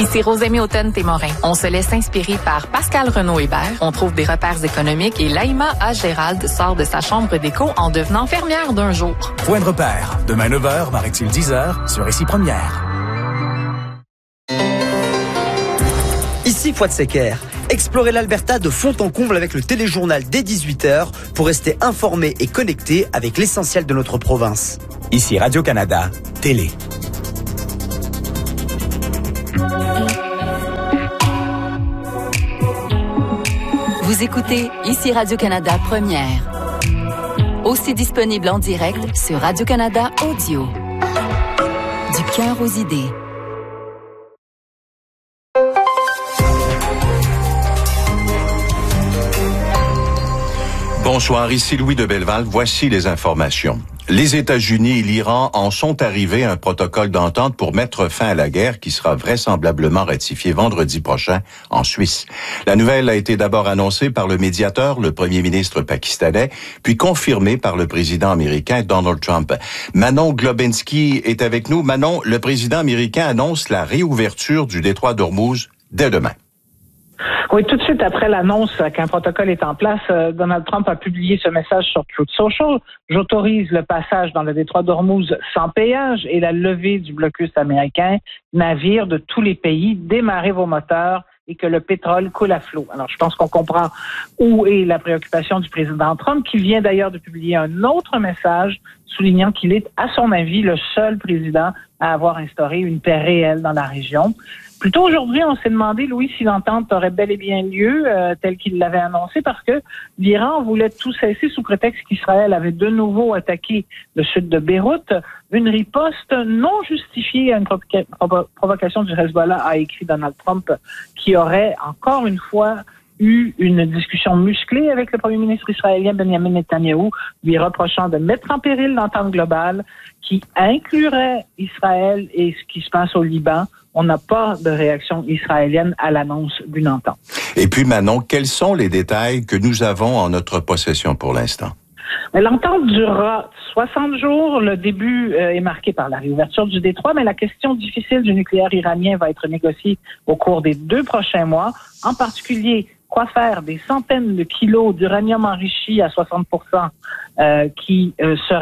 Ici Rosemée Automne-Témorin. On se laisse inspirer par Pascal Renaud-Hébert. On trouve des repères économiques et Laïma A. Gérald sort de sa chambre d'écho en devenant fermière d'un jour. Point de repère. Demain 9h, Marie-Tille 10h, sur Ici Première. Ici Fouad Secker. Explorez l'Alberta de fond en comble avec le téléjournal dès 18h pour rester informé et connecté avec l'essentiel de notre province. Ici Radio-Canada, télé. Vous écoutez Ici Radio-Canada Première. Aussi disponible en direct sur Radio-Canada Audio. Du cœur aux idées. Bonsoir, ici Louis de Belleval. Voici les informations. Les États-Unis et l'Iran en sont arrivés à un protocole d'entente pour mettre fin à la guerre qui sera vraisemblablement ratifié vendredi prochain en Suisse. La nouvelle a été d'abord annoncée par le médiateur, le premier ministre pakistanais, puis confirmée par le président américain Donald Trump. Manon Globinski est avec nous. Manon, le président américain annonce la réouverture du détroit d'Ormuz dès demain. Oui, tout de suite après l'annonce qu'un protocole est en place, Donald Trump a publié ce message sur Truth Social. J'autorise le passage dans le détroit d'Ormuz sans péage et la levée du blocus américain. Navires de tous les pays, démarrez vos moteurs et que le pétrole coule à flot. Alors, je pense qu'on comprend où est la préoccupation du président Trump, qui vient d'ailleurs de publier un autre message soulignant qu'il est, à son avis, le seul président à avoir instauré une paix réelle dans la région. Plus tôt aujourd'hui, on s'est demandé, Louis, si l'entente aurait bel et bien lieu, tel qu'il l'avait annoncé, parce que l'Iran voulait tout cesser sous prétexte qu'Israël avait de nouveau attaqué le sud de Beyrouth. Une riposte non justifiée à une provocation du Hezbollah, a écrit Donald Trump, qui aurait encore une fois eu une discussion musclée avec le premier ministre israélien Benjamin Netanyahou, lui reprochant de mettre en péril l'entente globale qui inclurait Israël et ce qui se passe au Liban. On n'a pas de réaction israélienne à l'annonce d'une entente. Et puis Manon, quels sont les détails que nous avons en notre possession pour l'instant? L'entente durera 60 jours. Le début est marqué par la réouverture du détroit, mais la question difficile du nucléaire iranien va être négociée au cours des 2 prochains mois. En particulier, quoi faire des centaines de kilos d'uranium enrichi à 60% qui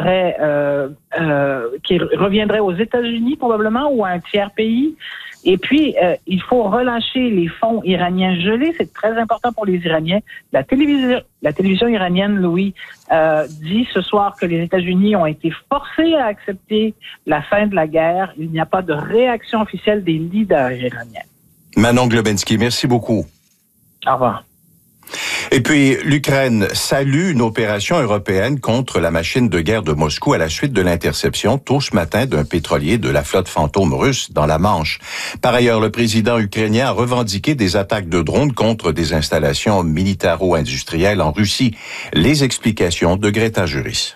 reviendrait aux États-Unis probablement ou à un tiers pays. Et puis, il faut relâcher les fonds iraniens gelés. C'est très important pour les Iraniens. La télévision iranienne, Louis, dit ce soir que les États-Unis ont été forcés à accepter la fin de la guerre. Il n'y a pas de réaction officielle des leaders iraniens. Manon Globinski, merci beaucoup. Au revoir. Et puis, l'Ukraine salue une opération européenne contre la machine de guerre de Moscou à la suite de l'interception tôt ce matin d'un pétrolier de la flotte fantôme russe dans la Manche. Par ailleurs, le président ukrainien a revendiqué des attaques de drones contre des installations militaro-industrielles en Russie. Les explications de Greta Juris.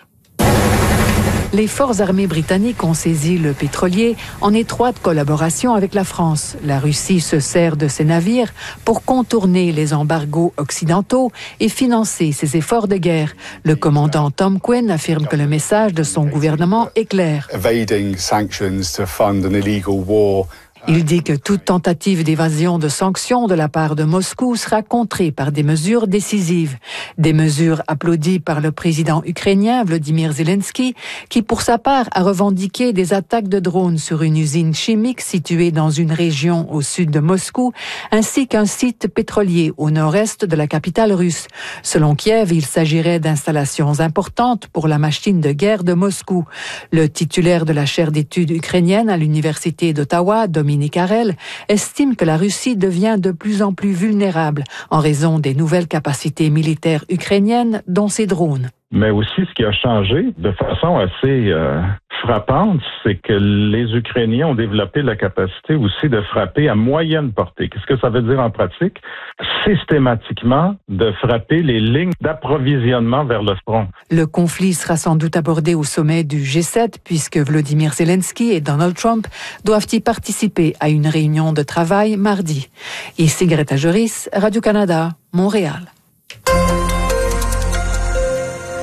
Les forces armées britanniques ont saisi le pétrolier en étroite collaboration avec la France. La Russie se sert de ces navires pour contourner les embargos occidentaux et financer ses efforts de guerre. Le commandant Tom Quinn affirme que le message de son gouvernement est clair. Evading sanctions to fund an illegal war. Il dit que toute tentative d'évasion de sanctions de la part de Moscou sera contrée par des mesures décisives. Des mesures applaudies par le président ukrainien Volodymyr Zelensky, qui pour sa part a revendiqué des attaques de drones sur une usine chimique située dans une région au sud de Moscou, ainsi qu'un site pétrolier au nord-est de la capitale russe. Selon Kiev, il s'agirait d'installations importantes pour la machine de guerre de Moscou. Le titulaire de la chaire d'études ukrainiennes à l'université d'Ottawa, Dominique Arel, estime que la Russie devient de plus en plus vulnérable en raison des nouvelles capacités militaires ukrainiennes, dont ces drones. Mais aussi, ce qui a changé de façon assez frappante, c'est que les Ukrainiens ont développé la capacité aussi de frapper à moyenne portée. Qu'est-ce que ça veut dire en pratique? Systématiquement, de frapper les lignes d'approvisionnement vers le front. Le conflit sera sans doute abordé au sommet du G7, puisque Volodymyr Zelensky et Donald Trump doivent y participer à une réunion de travail mardi. Ici Greta Juris, Radio-Canada, Montréal.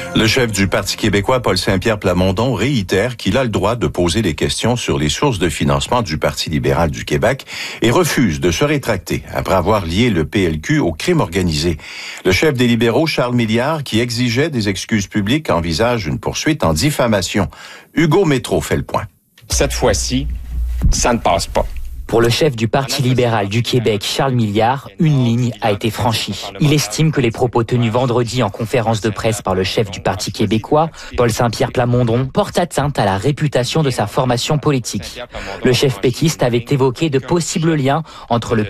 Le chef du Parti québécois, Paul Saint-Pierre Plamondon, réitère qu'il a le droit de poser des questions sur les sources de financement du Parti libéral du Québec et refuse de se rétracter après avoir lié le PLQ au crime organisé. Le chef des libéraux, Charles Milliard, qui exigeait des excuses publiques, envisage une poursuite en diffamation. Hugo Métro fait le point. Cette fois-ci, ça ne passe pas. Pour le chef du Parti libéral du Québec, Charles Milliard, une ligne a été franchie. Il estime que les propos tenus vendredi en conférence de presse par le chef du Parti québécois, Paul Saint-Pierre Plamondon, portent atteinte à la réputation de sa formation politique. Le chef péquiste avait évoqué de possibles liens entre le